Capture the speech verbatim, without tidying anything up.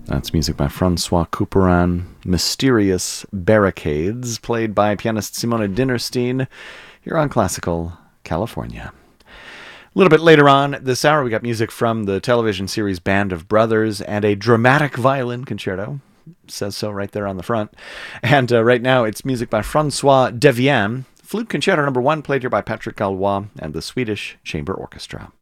That's music by Francois Couperin. Mysterious Barricades, played by pianist Simone Dinnerstein, here on Classical California. A little bit later on this hour, we got music from the television series Band of Brothers and a dramatic violin concerto. It says so right there on the front. And uh, right now, it's music by Francois Devienne. Flute Concerto number one, played here by Patrick Galois and the Swedish Chamber Orchestra.